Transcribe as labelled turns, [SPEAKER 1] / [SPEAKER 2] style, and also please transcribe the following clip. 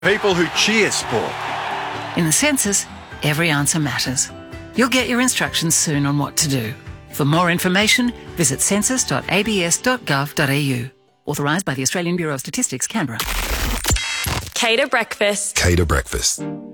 [SPEAKER 1] People who cheer sport.
[SPEAKER 2] In the census, every answer matters. You'll get your instructions soon on what to do. For more information, visit census.abs.gov.au. Authorised by the Australian Bureau of Statistics, Canberra.
[SPEAKER 3] Cater Breakfast.
[SPEAKER 4] Cater Breakfast.